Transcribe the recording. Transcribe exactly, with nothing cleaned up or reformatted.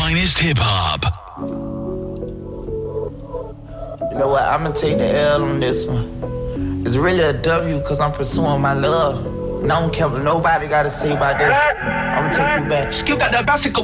finest hip-hop. You know what? I'm gonna take the L on this one. It's really a W because I'm pursuing my love. And I don't care what nobody gotta say about this. I'm gonna take you back. Skill got that bicycle